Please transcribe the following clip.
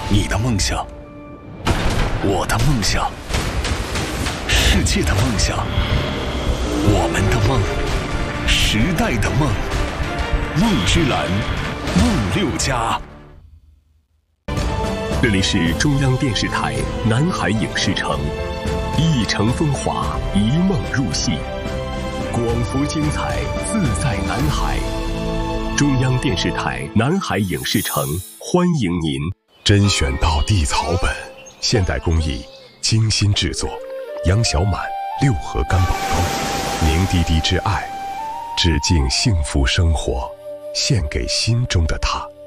你的梦想，我的梦想，世界的梦想，我们的梦，时代的梦。梦之蓝，梦六家。这里是中央电视台南海影视城，一城风华，一梦入戏，广福精彩，自在南海。中央电视台南海影视城欢迎您。甄选到地草本，现代工艺，精心制作，杨小满六合干宝膏，凝滴滴之爱，致敬幸福生活，献给心中的他。